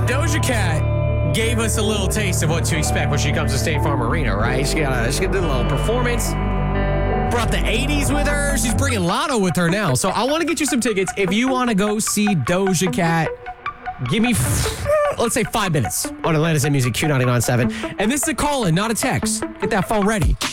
Doja Cat gave us a little taste of what to expect when she comes to State Farm Arena, right? She got a little performance. Brought the 80s with her. She's bringing Lotto with her now. So I want to get you some tickets. If you want to go see Doja Cat, give me, let's say 5 minutes on Atlanta's Music Q99.7. And this is a call-in, not a text. Get that phone ready.